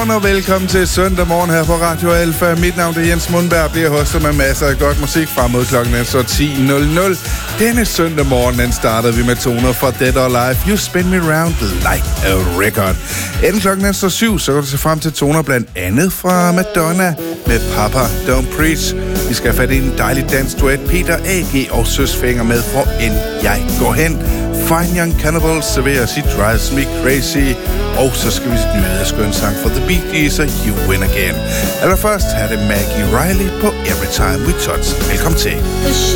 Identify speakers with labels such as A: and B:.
A: Godmorgen og velkommen til søndag morgen her på Radio Alfa. Mit navn er Jens Mundberg, bliver hostet med masser af godt musik frem mod klokken er så 10.00. Denne søndag morgen, den startede vi med toner fra Dead or Alive. You Spin Me Round Like a Record. Inden klokken er så 7, så går du se frem til toner blandt andet fra Madonna med Papa Don't Preach. Vi skal have fat i en dejlig dansk duet, Peter A.G. og Søsfinger med Hvor End Jeg Går Hen. Fine Young Cannibal serverer She Drives Me Crazy. Og så skal vi nyde af skøn sang for The Bee Gees og You Win Again. Allerførst er det Maggie Riley på Every Time We Touch. Velkommen til.